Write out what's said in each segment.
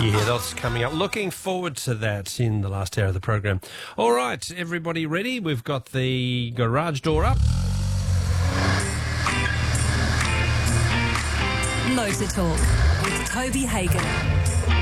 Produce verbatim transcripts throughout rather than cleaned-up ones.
Yeah, that's coming up. Looking forward to that in the last hour of the program. All right, everybody ready? We've got the garage door up. Motor Talk with Toby Hagan.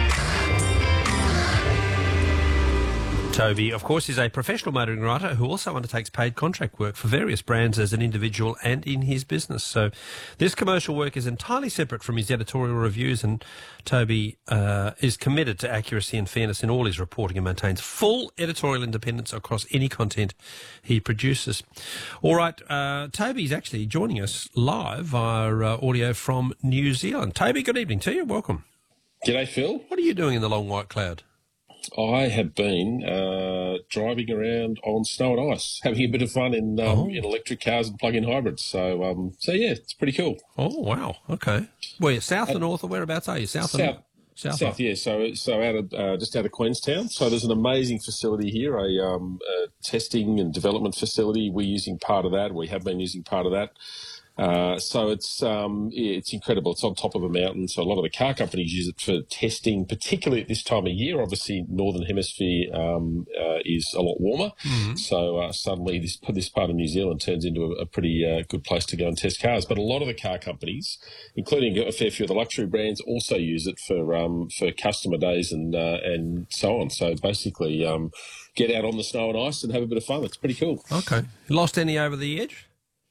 Toby, of course, is a professional motoring writer who also undertakes paid contract work for various brands as an individual and in his business. So this commercial work is entirely separate from his editorial reviews, and Toby uh, is committed to accuracy and fairness in all his reporting and maintains full editorial independence across any content he produces. All right, uh, Toby's actually joining us live via uh, audio from New Zealand. Toby, good evening to you. Welcome. G'day, Phil. What are you doing in the long white cloud? I have been uh, driving around on snow and ice, having a bit of fun in, um, Oh. in electric cars and plug-in hybrids. So, um, so yeah, it's pretty cool. Oh, wow. Okay. Well, you're south or north, or whereabouts are you? South, South, or south? South, yeah. So, so out of uh, just out of Queenstown. So, there's an amazing facility here, a, um, a testing and development facility. We're using part of that. We have been using part of that. Uh, so it's um, yeah, it's incredible. It's on top of a mountain, so a lot of the car companies use it for testing, particularly at this time of year. Obviously, Northern Hemisphere um, uh, is a lot warmer, Mm-hmm. so uh, suddenly this this part of New Zealand turns into a, a pretty uh, good place to go and test cars. But a lot of the car companies, including a fair few of the luxury brands, also use it for um, for customer days and uh, and so on. So basically, um, get out on the snow and ice and have a bit of fun. It's pretty cool. Okay. Lost any over the edge?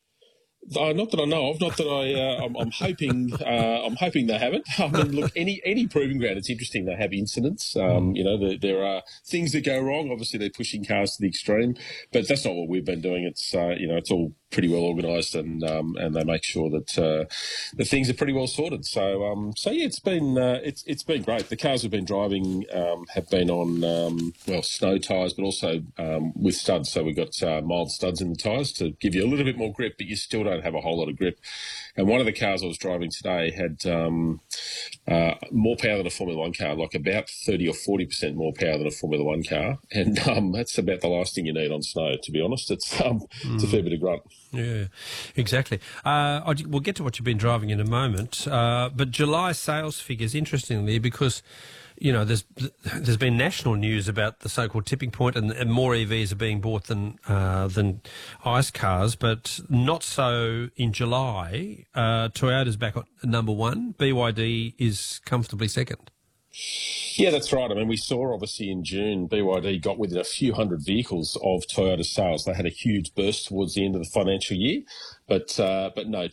Uh, not that I know of. Not that I. Uh, I'm, I'm hoping. Uh, I'm hoping they haven't. I mean, look, any any proving ground, it's interesting. They have incidents. Um, you know, there, there are things that go wrong. Obviously, they're pushing cars to the extreme, but that's not what we've been doing. It's uh, you know, it's all pretty well organised, and um, and they make sure that uh, the things are pretty well sorted. So um, so yeah, it's been uh, it's it's been great. The cars we've been driving um, have been on um, well snow tyres, but also um, with studs. So we've got uh, mild studs in the tyres to give you a little bit more grip, but you still don't have a whole lot of grip. And one of the cars I was driving today had um, uh, more power than a Formula One car, like about thirty or forty percent more power than a Formula One car, and um, that's about the last thing you need on snow. To be honest, it's um, mm. it's a fair bit of grunt. Yeah, exactly. Uh, I'll- we'll get to what you've been driving in a moment, uh, but July sales figures, interestingly, because you know there's there's been national news about the so-called tipping point, and, and more E Vs are being bought than uh, than ICE cars, but not so in July. Uh, Toyota's back at number one. B Y D is comfortably second. Yeah, that's right. I mean, we saw obviously in June, B Y D got within a few hundred vehicles of Toyota sales. They had a huge burst towards the end of the financial year. But uh, but no,